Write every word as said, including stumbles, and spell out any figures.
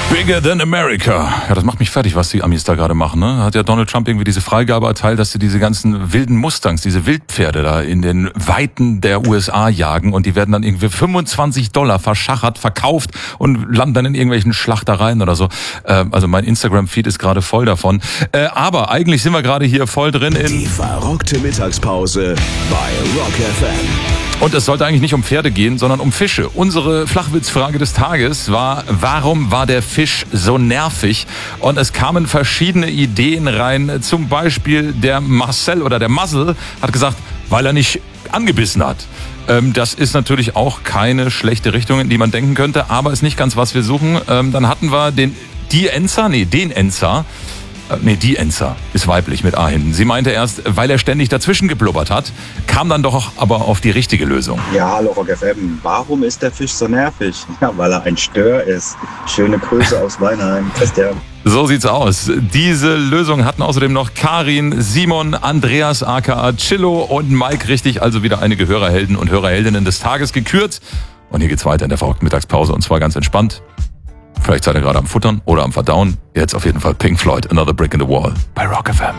Bigger than America. Ja, das macht mich fertig, was die Amis da gerade machen. Ne? Hat ja Donald Trump irgendwie diese Freigabe erteilt, dass sie diese ganzen wilden Mustangs, diese Wildpferde da in den Weiten der U S A jagen und die werden dann irgendwie fünfundzwanzig Dollar verschachert, verkauft und landen dann in irgendwelchen Schlachtereien oder so. Äh, also mein Instagram-Feed ist gerade voll davon. Äh, aber eigentlich sind wir gerade hier voll drin in... Die verrockte Mittagspause bei Rock F M. Und es sollte eigentlich nicht um Pferde gehen, sondern um Fische. Unsere Flachwitzfrage des Tages war, warum war der Fisch so nervig? Und es kamen verschiedene Ideen rein. Zum Beispiel der Marcel oder der Muzzle hat gesagt, weil er nicht angebissen hat. Ähm, das ist natürlich auch keine schlechte Richtung, in die man denken könnte, aber ist nicht ganz, was wir suchen. Ähm, dann hatten wir den die Enzer, nee, den Enzer. Nee, die Enzer ist weiblich mit A hinten. Sie meinte erst, weil er ständig dazwischen geblubbert hat, kam dann doch aber auf die richtige Lösung. Ja, hallo Rock F M. Warum ist der Fisch so nervig? Ja, weil er ein Stör ist. Schöne Grüße aus Weinheim. Christian. So sieht's aus. Diese Lösung hatten außerdem noch Karin, Simon, Andreas aka Chillo und Mike richtig, also wieder einige Hörerhelden und Hörerheldinnen des Tages gekürt. Und hier geht's weiter in der verrückten Mittagspause und zwar ganz entspannt. Vielleicht seid ihr gerade am Futtern oder am Verdauen. Jetzt auf jeden Fall Pink Floyd, Another Brick in the Wall bei Rock F M.